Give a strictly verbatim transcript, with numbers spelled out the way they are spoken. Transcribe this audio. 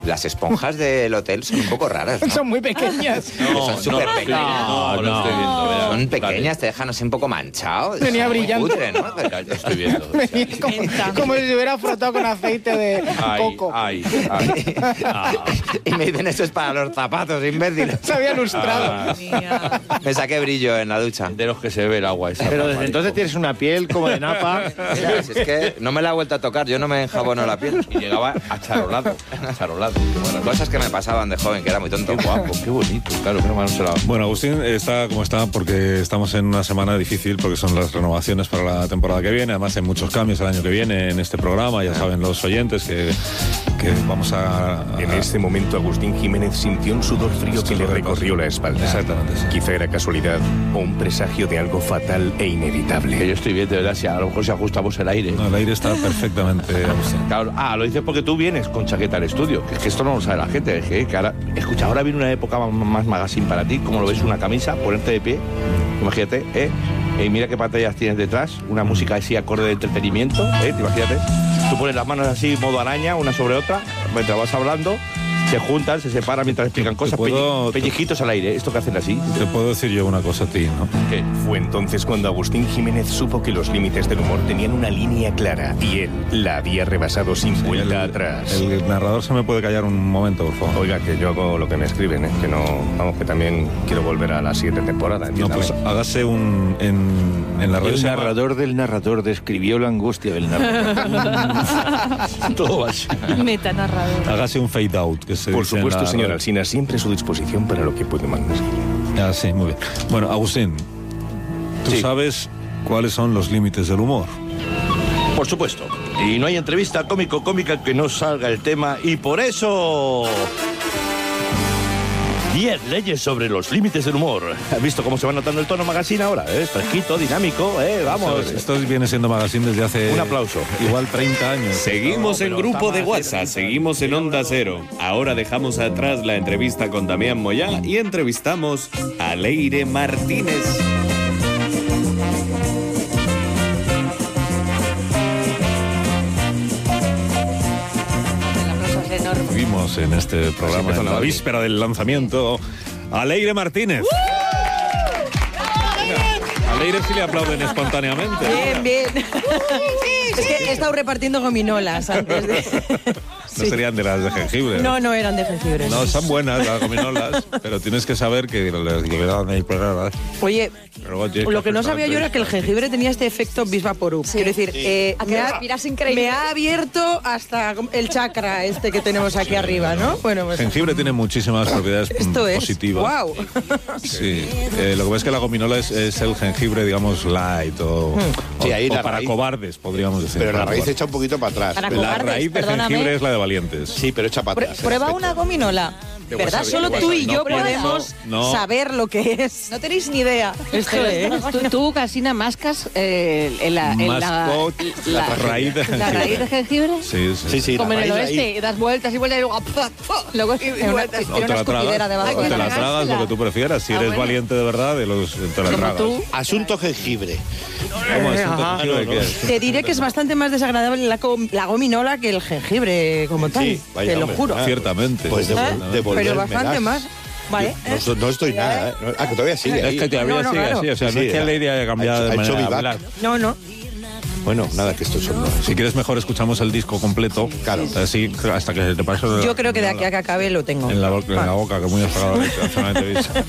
Las esponjas del hotel son un poco raras, ¿no? Son muy pequeñas. No, son súper no, pequeñas. No, no, no estoy viendo. Verás. Son pequeñas, te dejan así un poco manchado. Venía brillando. Cutre, ¿no? Ya, ya estoy viendo. O sea, Venía como, como si se hubiera frotado con aceite de ay, coco. ay, ay. Ah. Y me dicen, eso es para los zapatos, imbéciles. Se había lustrado. Ah. Me saqué brillo en la ducha. De los que se ve el agua esa. Pero desde entonces tienes una piel como de napa. Mira, si es que no me la he vuelto a tocar, yo no me enjabono la piel. Y llegaba acharolado. Acharolado. Cosas que me pasaban de joven, que era muy tonto. Qué guapo, qué bonito. Claro, menos mal no se la... Bueno, Agustín está como está porque estamos en una semana difícil porque son las renovaciones para la temporada que viene. Además hay muchos cambios el año que viene en este programa. Ya saben los oyentes que, que vamos a, a... En ese momento Agustín Jiménez sintió un sudor frío que le recorrió la espalda. Exactamente, sí. Quizá era casualidad o un presagio de algo fatal e Que inevitable. yo estoy bien, de verdad, si a lo mejor si ajustamos el aire. No, el aire está perfectamente, Agustín. Claro, ah, lo dices porque tú vienes con chaqueta al estudio. Que es que esto no lo sabe la gente. Es que, que ahora, escucha, ahora viene una época más, más magazine para ti. Como lo ves, una camisa, ponerte de pie. Imagínate, ¿eh? Y mira qué pantallas tienes detrás. Una música así acorde de entretenimiento, ¿eh? Imagínate. Tú pones las manos así, modo araña, una sobre otra. Mientras vas hablando, se juntan, se separan mientras explican cosas. puedo- Pelli- pellejitos al aire. Esto que hacen así. Te puedo decir yo una cosa a ti, ¿no? ¿Qué? Fue entonces cuando Agustín Jiménez supo que los límites del humor tenían una línea clara y él la había rebasado sin vuelta atrás. El narrador se me puede callar un momento, por favor. Oiga, que yo hago lo que me escriben, ¿eh? Que no... Vamos, que también quiero volver a la siguiente temporada, No, entiéndame. pues hágase un... En, en la radio El se llama- narrador del narrador describió la angustia del narrador. Todo va así. Metanarrador. Hágase un fade out. Que se Por dice en supuesto, la señor radio. Alsina, siempre a su disposición para lo que puede mandar. Ah, sí, muy bien. Bueno, Agustín, ¿tú Sí. sabes cuáles son los límites del humor? Por supuesto. Y no hay entrevista cómico-cómica que no salga el tema. Y por eso... diez leyes sobre los límites del humor. ¿Has visto cómo se va notando el tono magazine ahora? ¿Eh? Fresquito, dinámico, ¿eh? Vamos. Esto viene siendo Magazine desde hace... Un aplauso. Igual treinta años. Seguimos No, en pero grupo está de más WhatsApp, bien. seguimos en Onda Cero. Ahora dejamos atrás la entrevista con Damián Moyá y entrevistamos a Leire Martínez. Vimos en este programa, empezó en la la Barbie. víspera del lanzamiento, a Leire Martínez. A Leire sí le aplauden espontáneamente. Bien, bien. Es que he estado repartiendo gominolas antes de... No serían de las de jengibre. No, no eran de jengibre. No, son buenas las gominolas, pero tienes que saber que las liberan ahí pegadas. Oye, Luego tienes lo que no hacer sabía yo era que el jengibre tenía este efecto bis vaporub. Quiero decir, eh, A que me, ha, respiras increíble. me ha abierto hasta el chakra este que tenemos aquí arriba, ¿no? Bueno, pues Jengibre tiene muchísimas propiedades esto es. positivas. Wow. Sí, eh, lo que pasa es que la gominola es, es el jengibre, digamos, light o, Hmm. o- Sí, ahí o la para raíz- cobardes, podríamos decir. Pero la Para raíz cobardes. echa un poquito para atrás. Para Pero- La cobardes, raíz de perdóname. jengibre es la de valientes. Sí, pero echa para Prue- atrás. el Prueba aspecto. una gominola. De ¿Verdad? wasabi, Solo de tú wasabi. y No, yo pero podemos no. saber lo que es. No tenéis ni idea. Esto es. Tú, tú Casina, mascas eh, en la, en la, Mascot, la, la raíz de la raíz de jengibre. Sí, sí. Sí, sí, Como la en el raíz oeste, ahí. y das vueltas y vueltas y luego, luego Y una- tiene O te una la escupidera tragas, debajo. o te la Tragársela. tragas, lo que tú prefieras. Si Ah, eres bueno. valiente de verdad, de los, te la como tragas. tú. Asunto jengibre. ¿Cómo es? Ajá. ¿Jengibre qué es? Te diré que es bastante más desagradable la, com- la gominola que el jengibre como tal. Sí, vaya te lo hombre. juro. Ah, Ciertamente. Pues ¿Eh? devol- devolverme Pero bastante las. más. Vale. No, so- no estoy nada, ¿eh? No- Ah, que todavía sigue ahí. Es que todavía No, no, sigue claro. así, o sea, Sí, no es sí, que ha- Lady haya cambiado ha de hecho- ha hecho manera de vivac. hablar. No, no. Bueno, nada, que esto es un... Si quieres mejor escuchamos el disco completo. Claro. Así hasta que se te pase. Yo creo que de aquí a que acabe lo tengo. En la, boca, en la boca, que muy apagado la zona de entrevista.